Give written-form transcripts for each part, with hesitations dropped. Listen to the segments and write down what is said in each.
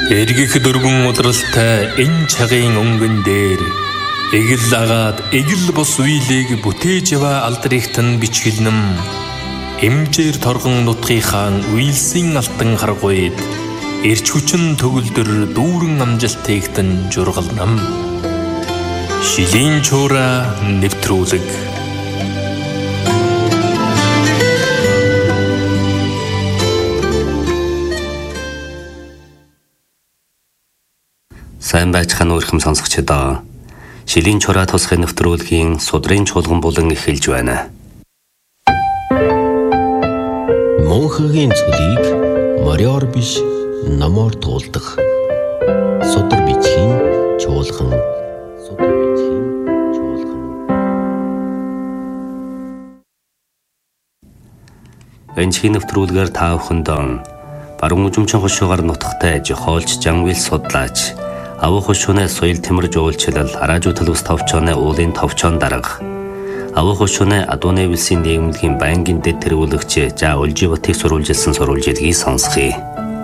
Эргэх дөрвөн удралтай энэ цагийн өнгөн дээр эгэл агаад эгэл бус үеийг бүтээж ява алдрыхтан бичгэлнэм эмжээр торгон нутгийнхаа үйлсийн алтан харгуйд эрч хүчин төгөлдөр дүүрэн амжилтыгтан жургалнам шилийн чуура нэвтрүүлэг. Сайн байцгаана өрхөм сонсогчдоо. Шилийн чураа тусгай нэвтрүүлгийн судрын чуулган булан эхэлж байна. Монхогийн цөлийг мориор биш номоор туулдаг. Судар бичгийн чуулган. Энэхийн нэвтрүүлгээр та бүхэнд баруун үзмчин хошуугаар нутагтай жохоолч Жангвил судлаач авах хошуунаа соёл тэмэрж уулчлал араажуу төлөвс товчооны уулын товчоон дарга авах хошуунаа адууны вэлсийн нийгэмлэгийн байнгын дэд тэргүүлэгч За Улживатыг сурвалжилсан сурвалжилгийг сонсхий.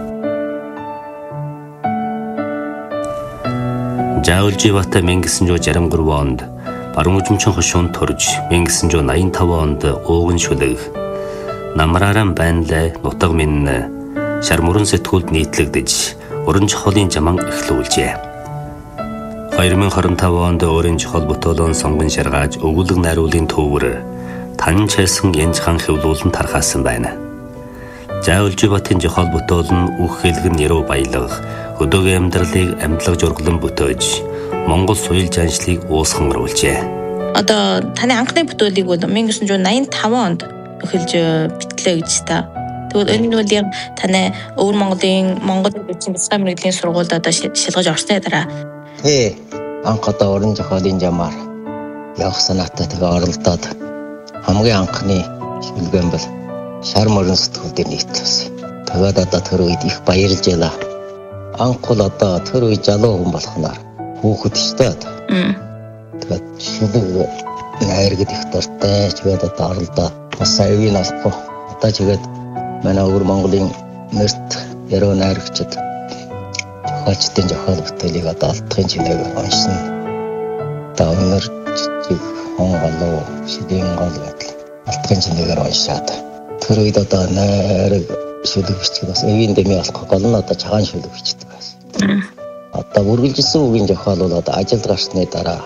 За Улживат 1963 онд баруун үзмчин хошуунд төрж 1985 онд ууган шүлэг намрааран байнлаа нутаг минь шар мөрөн сэтгүүлд нийтлэгдэж уран жохолын жаман эхлүүлжээ. 2025 онд өөрийн жохол бүтээлэн сонгон шаргааж өгүүлэг найруулын төвөр тань чайсан янжхан хэвлүүлэн тархаасан байна. За Улживатын жохол бүтээлэн үг хэлгэн нэрөө баялаг өдөөгийн амьдралыг амьдлаг журглан бүтээж Монгол соёл жаншлыг уусган оруулжээ. Одоо таны анхны бүтээлийг бол 1985 онд эхэлж битлээ гэж та. Тэгвэл энэ нь бол яг таны өвөр Монголын Монгол Улсын бяцхан мэрэгжлийн сургуульд одоо шилгэж орсны дараа. Тий. Анх одоо уран зохиолын жамаар явах санаатай тэгээ оролдоод хамгийн анхны шилгэн бол шар мөрөн сэтгүүлд нийтлүүлсэн. Тэгээд одоо тэр үед их баярлж байлаа. Анх бол одоо тэр үед залуу хүн болохноор хүүхэд штэ. Тэгээд шилэг найргад их дуртай. Тэгээд одоо оролдоо бас аюун болохгүй. Одоо тэгээд манай өвөр Монголын нэрт яруу найрагчид зохиолчдын зохиол бүтээлийг одоо алдахын чимээг уншсан. Одоо өнөр жижиг хонголоо шидээн гол гэдэл алдахын чимээгээр уншаад. Тэр үед одоо найраг шүлэг бичдэг бас эвийн дэмий болох гол нь одоо цагаан шүлэг бичдэг байсан. Одоо үргэлжилсэн үгийн зохиол бол одоо ажилд гарсны дараа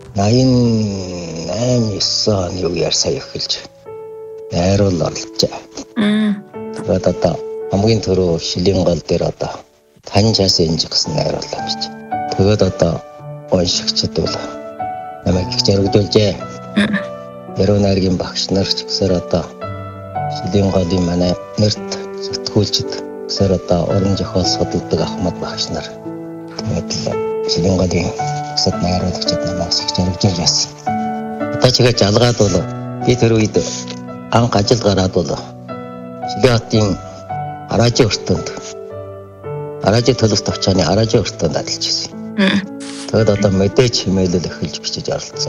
88-9 оны үеэр сая эхэлж найруул орлоо. Тэгээд одоо хамгийн түрүү шилийн гол дээр одоо тань чаас инж гэсэн найруулга бич. Тэгээд одоо уншигчд бол намайг их зоригдуулжээ. Яруу найргийн багш нар ч гэсээр одоо шилийн голын манай нэрт сэтгүүлчд гэсээр одоо уран зохиол судалдаг Ахмад багш нар. Тэгээд шилийн голын бусад найруулагчид намайг их зоригдуулж байсан. Одоо чигээ жалгаад бол би тэр үед анх ажилд гараад бол Шилийн хотын Араажийн өртөнд Араажийн төлөвс товчооны Араажийн өртөнд ажиллаж байсан. Тэгээд одоо мэдээж хэмээлэл эхэлж бичиж оролцсон.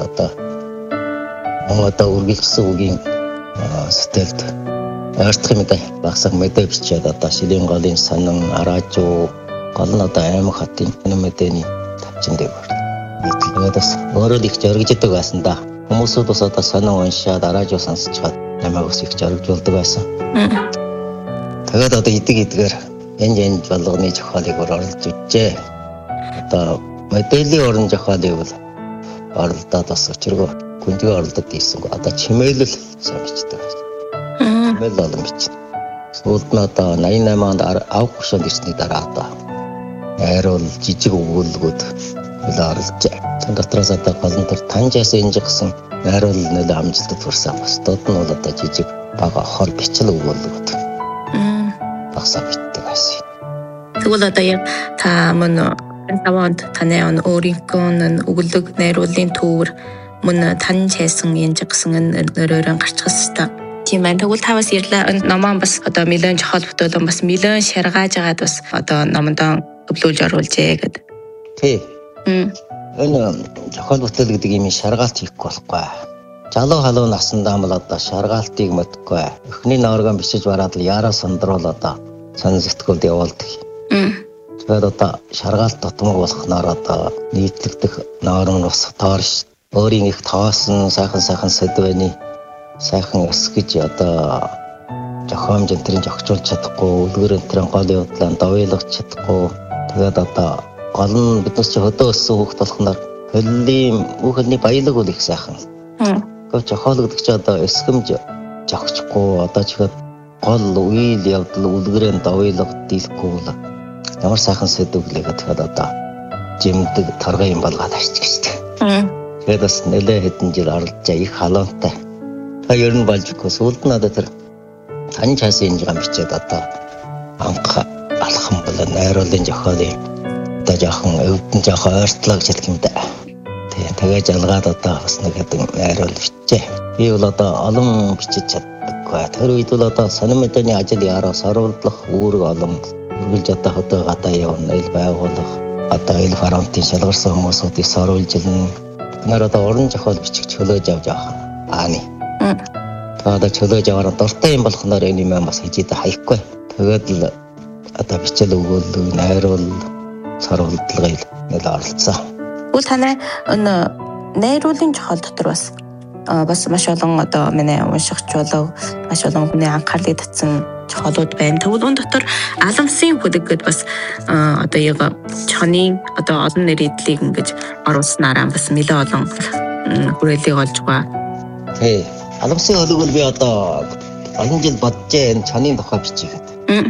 Одоо үргэлжлсэн үгийн стилд ойртох мэдээ багсаг мэдээ бичээд одоо Шилийн голын сонин Араажуу гол нь одоо аймаг хотын мэдээний тавчин дээр байна. Тэгээд бас өөрөө их зоригждаг байсан да. Хүмүүсүүд бас одоо сонин уншаад Араажуу сонсчоод намайг бас их зоригжуулдаг байсан. Тэгээд одоо идэг-идгээр янж болгоны зохиолыг оруулж үжээ. Одоо мэдээллийн уран зохиолыг бол оролдоод бас өчргөө гүнзгий оролдоод ийсэнгүй. Одоо чимээлэл самждаг байсан. Чимээл олон бичнэ. Сүүлд нь одоо 88 онд авах хошуунд ирсний дараа одоо найруул жижиг өгүүлбэрүүд оролцоо. Тэн дотроос одоо гол нь тэр танжаас инж гэсэн найруул нөлөө амжилтад хүрсэн. Бусдууд нь бол одоо жижиг бага хол бичил өгүүлбэрүүд багсаа бичдэг байсан. Тэгвэл одоо яг та мөн 5 онд таны өөрийнхөө өгүүлэг найруулын төвөр мөн тань чайсан янж гэсэн нөрөөрөө гарчихсан та. Тийм байна. Тэгвэл та бас ярьлаа номон бас одоо миллион жохол бүтээлэн бас миллион шаргааж агаад бас одоо номондоо өвлүүлж оруулжээ гэдэг. Тий. Энэ жохол бүтээл гэдэг юм шаргаалт хийхгүй болохгүй. Залуу халуун насндаа бол одоо шаргаалтыг мэдхгүй. Эхний норгон бичиж бараад л яараа сундруул одоо сонин сэтгүүлд явуулдаг. Тэгээд одоо шаргаалт тутмаг болохноор одоо нийтлэгдэх норм нь бас таарш өөрийн их тоосон сайхан сэдвэний сайхан ёс гэж одоо зохиомж энтрийн зохицуулж чадахгүй, үлгэр энтрийн гол явдлаа давойлгож чадахгүй. Тэгээд одоо гол нь биднес чи хөдөө өссөн хүүхд болохноор хөллийн хүүхэлний баялаг бол их сайхан. Гэвч зохиологч одоо эсгэмж зохихгүй одоо ч гол үйл явдал үлгэрэн давойлгож дийлэхгүй бол ямар сайхан сэдвлэгээд тэгээд одоо жимдэг торгой юм болгоод арчих гэжтэй. Тэгээд бас нэлээ хэдэн жил оролцоо их халуунтай. Та ер нь болж өгөх сүлд нь одоо тэр тань часын инжам бичээд одоо анх алхам болоо найруулын зохиолын одоо жоохон өвдөн жоохон ойртлоо гэж хэлэх юм да. Тэгээд жалгаад одоо бас нэг хэдэн найруул бичээ. Би бол одоо олон бичиж чаддаггүй. Тэр үед бол одоо сонин мэдээний ажил яараас оруулах үүрэг олон үргэлж одоо хөдөө гадаа явна, ил байгуулах, одоо ил фронтын шалгарсан хүмүүсүүдийг соруулжилна. Нар одоо уран зохиол бичих чөлөөж авч байгаа. Ааны. Одоо чөлөөж аваад дуртай юм болохноор энэ юм бас хийж хаяхгүй. Тэгээд л одоо бичэл өгөөл, найруул, саруулдлагыг нэл оролцсон. Үл танай найруулын зохиол дотор бас маш олон одоо миний уншигч болов маш олон хүний анхаарлыг татсан зохиолууд байна. Тэгвэл энэ дотор аламсын хүлэг гэдээ бас одоо яг чоны одоо олон нэрийдлийг ингэж оруулснараа бас нэлээд олон хүрээлэг олж байгаа. Тий. Аламсын хүлэг бол би одоо олон жил боджээ энэ чоны тухай бичихэд.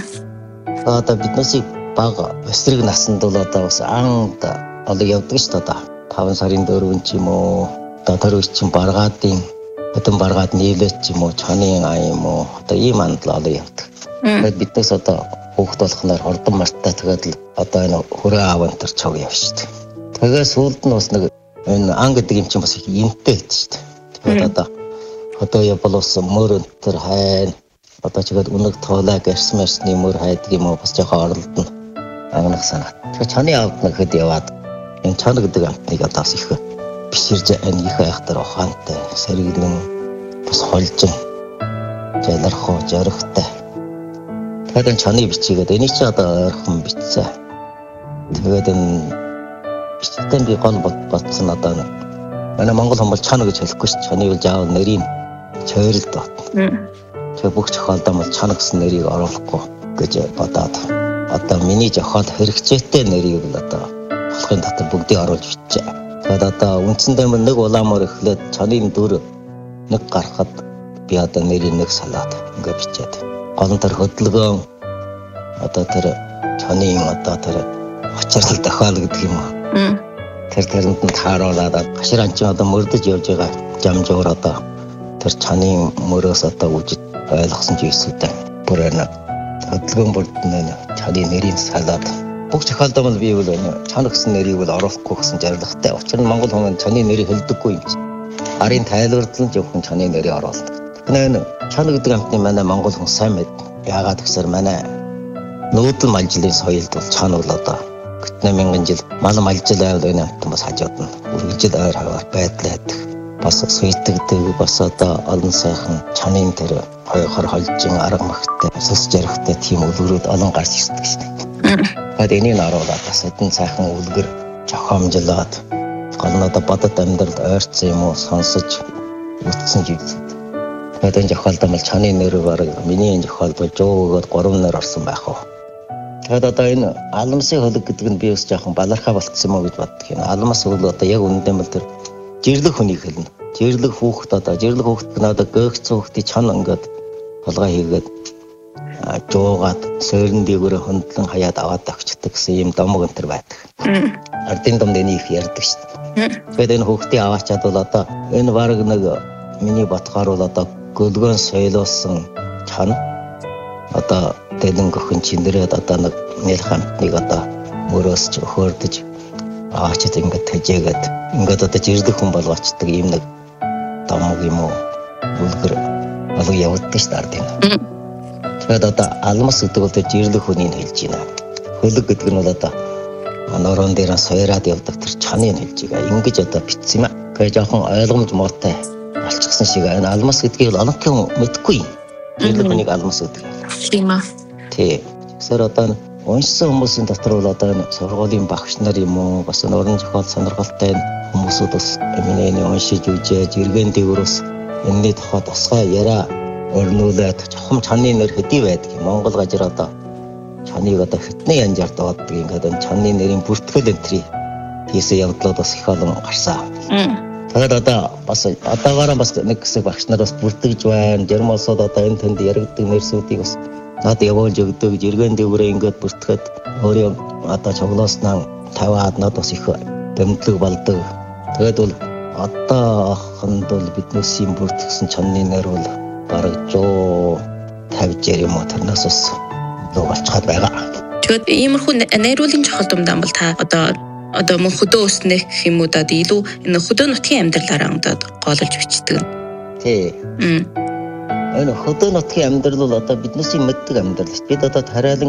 Одоо биднээс бага эсрэг насанд бол одоо бас анд одоо явдаг шүү дээ. 5 сарын 4 ч юм уу одоо төрөж чинь баргаадын хэдэн баргаад нийлээд ч юм уу чоны аа юм уу одоо ийм андал олон явдаг. Тэгээд биднээс одоо хүүхд болохноор хурдан мартаа тэгээд л одоо энэ хөрөө авантар цог явшдаг. Тэгээд сүүлд нь бас нэг энэ ан гэдэг юм чинь бас их юмтай байдаг шүү дээ. Тэгээд одоо явбалс мөр өнтер хайн одоо чигээр үнэг тоолаа гэрсмэсний мөр хайдаг юм уу бас жоохон оролдоно агнах санаа. Тэгээд чоны авд нэг хэд яваад энэ чон гэдэг амтныг одоо бас их биширж энэ их айхтар ухаантай сэргэлэн бас холжин жалархуу жарахтай. Тэгээд энэ чоны бичигээд энийг чи одоо ойрхон бичсэн. Тэгээд энэ бичсэн би гол бодсон одоо манай монгол хүмүүс чон гэж хэлэхгүй ш. Чоны бол заавал нэрийн чойролд бат. Тэгээд бүх зохиолдоо бол чон гэсэн нэрийг оруулахгүй гэж бодоод одоо миний зохиол хэрэгцээтэй нэрийг бол одоо болохын дотор бүгдийг оруулж бичээ. Тэгээд одоо үндсэндээ нэг уламаар эхлээд чонын дүр нэг гарахад би одоо нэрийг нэг салаад ингээ бичээд. Гол нь тэр хөдөлгөөн одоо тэр чоны одоо тэр учрал тохиол гэдэг юм уу. Тэр тэрэнд нь тааруулаад гашраан чи одоо мөрдөж явж байгаа жамжуур одоо тэр чоны мөрөөс одоо үжид ойлгосон ч юусуудаа бүр энэ хөдөлгөөн бүрдэн чоны нэрийг салаад бүх зохиолдоо бол би бол чон гэсэн нэрийг бол оруулахгүй гэсэн зорилготой. Учир нь монгол хүмүүс чоны нэрийг хэлдэггүй юм чинь. Арын тайлбарлал зөвхөн чоны нэрийг оруулдаг. Тэгэхээр чон гэдэг амтны манай монгол хүн сайн мэд. Яагаад гэхээр манай нүүдэн малжлын соёлд бол чон бол одоо 8000 жил мал малжил байвал энэ амтан бас хажууд нь үргэлжил ойр хаваар байдлаад бас суйтгдэг бас одоо олон сайхан чонын тэр хойхор холжин арга махтай сус жарахтай тийм үлгэрүүд олон гарч ирдэг шүү дээ. Тэгээд энийг оруулаад бас хэдэн сайхан үлгэр зохиомжлоод гол нь одоо бодод амьдралд ойрцсон юм уу сонсож үтсэн зүйл. Тэгээд энэ зохиолдоо бол чоны нэр бараг миний энэ зохиол бол жөөгөөд 3 нэр орсон байх уу. Тэгээд одоо энэ аламсын хөлөг гэдэг нь би бас жоохон балархаа болцсон юм уу гэж боддог юм. Аламс хөл одоо яг үнэндээ бол тэр жирлэг хүнийг хэлнэ. Жирлэг хүүхэд одоо жирлэг хүүхэд нь одоо гээгц хүүхдийн чон ингээд толгой хийгээд жуугаад сойрон дээгүүрээ хөндлөн хаяад аваад авчдаг гэсэн юм домог өнтер байдаг. Ардын домд энийг их ярьдаг шүү дээ. Тэгээд энэ хүүхдийн аваачаад бол одоо энэ баг нэг миний ботхоор бол одоо гөлгөөн соёлоосон чон одоо дэлэн гөхөн чиндэрээд одоо нэг нэл хамтныг одоо мөрөөсч хөөрдөж аваачаад ингээд тэжээгээд ингээд одоо жирлэг хүн болгоочдөг юм нэг домог юм уу үлгэр болго явагддаг шүү дээ ардын. Тэгээд одоо алмас гэдэг бол жирлэг хүнийг хэлж байна. Хөлөг гэдэг нь бол одоо норон дээр сойраад явдаг тэр чаныг хэлж байгаа. Ингэж одоо бичсэн юм аа. Тэгээд жоохон ойлгомж муутай болчихсон шиг энэ алмас гэдгийг бол олонхын мэдгүй юм. Жирлэг хүнийг алмас гэдэг. Тийм аа. Тий. Тэгэхээр одоо уншсан хүмүүсийн дотор бол одоо сургуулийн багш нар юм уу бас уран зохиол сонирхолтой хүмүүсүүд бас эмнэний уншиж үзэж эргэн дээгүүрээс энэний тухай тусгай яриа өрнүүлээд чухам чанны нэр хэдий байдаг юм. Монгол гажир одоо чаныг одоо хитний янзаар дууддаг ингээд энэ чанны нэрийн бүртгэл энтри хийсэн явдлууд бас их олон гарсан. Тэгээд одоо бас одоогоор бас нэг хэсэг багш нар бас бүртгэж байна. Зарим улсууд одоо энэ тэнд яригддаг нэрсүүдийг бас над явуулж өгдөг гэж эргэн дээгүүрээ ингээд бүртгээд өөрөө одоо цуглааснаа тавиад над бас их дэмтлэг болдог. Тэгээд бол одоохонд бол биднээс юм бүртгэсэн чанны нэр бол бараг 150 юм уу тэрнээс бас лөө болчиход байгаа. Тэгээд иймэрхүү найруулгын чухал думдаан бол та одоо мөн хөдөө өснөх юм уу даа илүү энэ хөдөө нутгийн амьдралаараа өндөөд голж бичдэг. Тий. Энэ хөдөө нутгийн амьдрал бол одоо биднээс мэддэг амьдрал. Бид одоо тариалан